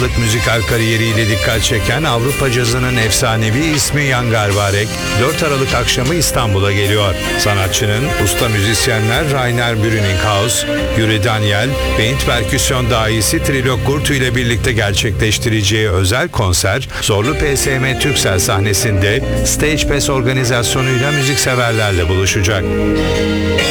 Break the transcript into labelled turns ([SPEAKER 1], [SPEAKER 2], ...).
[SPEAKER 1] yıllık müzikal kariyeriyle dikkat çeken Avrupa cazının efsanevi ismi Jan Garbarek, 4 Aralık akşamı İstanbul'a geliyor. Sanatçının usta müzisyenler Rainer Brüninghaus, Yuri Daniel ve Hint perküsyon dahisi Trilok Gurtu ile birlikte gerçekleştireceği özel konser, Zorlu PSM Türksel sahnesinde Stage Pass organizasyonuyla müzikseverlerle buluşacak.